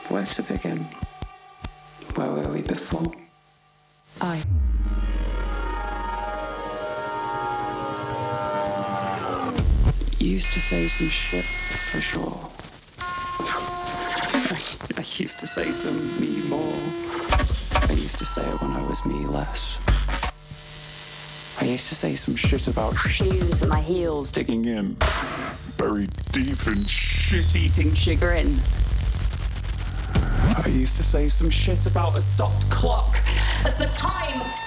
Where to begin? Where were we before? I used to say some shit for sure. I used to say some me more. I used to say it when I was me less. I used to say some shit about shoes and my heels digging in, buried deep in shit-eating chagrin. I used to say some shit about a stopped clock as the time